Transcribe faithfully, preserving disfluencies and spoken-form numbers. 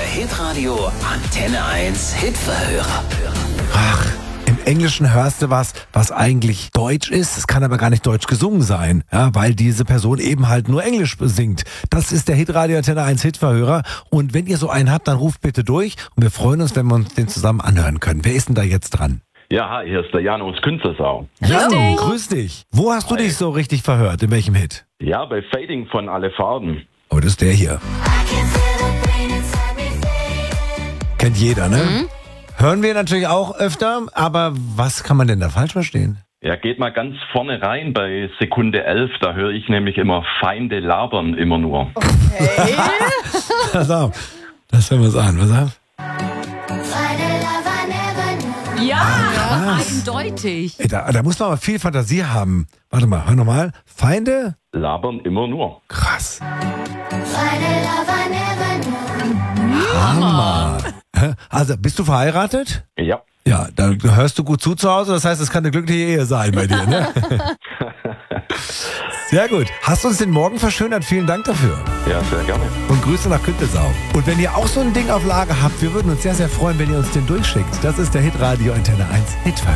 Hitradio Antenne eins Hitverhörer. Ach, im Englischen hörst du was, was eigentlich Deutsch ist. Es kann aber gar nicht deutsch gesungen sein, ja, weil diese Person eben halt nur Englisch singt. Das ist der Hitradio Antenne eins Hitverhörer. Und wenn ihr so einen habt, dann ruft bitte durch. Und wir freuen uns, wenn wir uns den zusammen anhören können. Wer ist denn da jetzt dran? Ja, hi, hier ist der Jan aus Künzelsau. Jan, grüß dich. Wo hast du dich so richtig verhört? In welchem Hit? Ja, bei Fading von Alle Farben. Oh, das ist der hier. Kennt jeder, ne? Mhm. Hören wir natürlich auch öfter, aber was kann man denn da falsch verstehen? Ja, geht mal ganz vorne rein bei Sekunde elf, da höre ich nämlich immer Feinde labern immer nur. Okay. Pass auf, das hören wir uns an, pass auf. Ja, krass. eindeutig. Ey, da, da muss man aber viel Fantasie haben. Warte mal, hör nochmal. Feinde? Labern immer nur. Krass. Hammer. Hä? Also, bist du verheiratet? Ja. Ja, da hörst du gut zu zu Hause. Das heißt, es kann eine glückliche Ehe sein bei dir, ne? Sehr gut. Hast uns den Morgen verschönert. Vielen Dank dafür. Ja, sehr gerne. Und Grüße nach Künzelsau. Und wenn ihr auch so ein Ding auf Lager habt, wir würden uns sehr, sehr freuen, wenn ihr uns den durchschickt. Das ist der Hitradio Antenne eins Hitverhörer.